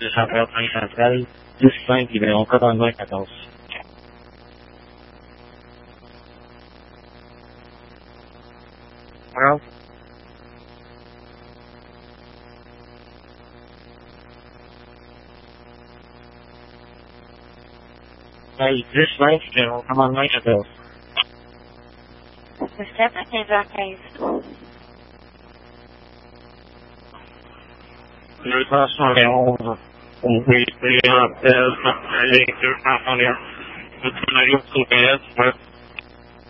de Chapéu Train Central, 25 Libéron 9214. Hello? Hey, 25 Libéron 9214. Le step à 15h15. Le 311. Oui, c'est un appel, les deux partenaires. Le scénario CPS,